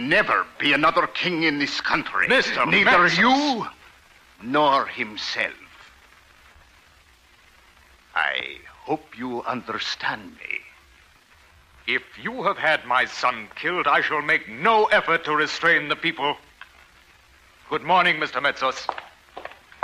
never be another king in this country. Mr. Neither Metzos. you nor himself. I hope you understand me. If you have had my son killed, I shall make no effort to restrain the people. Good morning, Mr. Metzos.